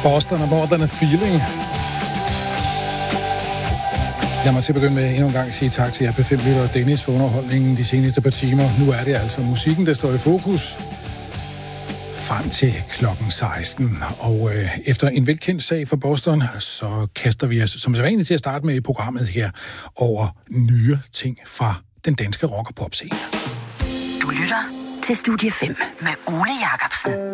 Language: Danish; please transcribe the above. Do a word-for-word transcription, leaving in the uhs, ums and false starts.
Boston og More Than a Feeling. Lad mig til at begynde med endnu en gang at sige tak til jer P fem-lytter og Dennis for underholdningen de seneste par timer. Nu er det altså musikken, der står i fokus frem til klokken seksten. Og øh, efter en velkendt sag for Boston, så kaster vi os som sædvanligt til at starte med i programmet her over nye ting fra den danske rock- og pop-scene. Du lytter til Studie fem med Ole Jacobsen.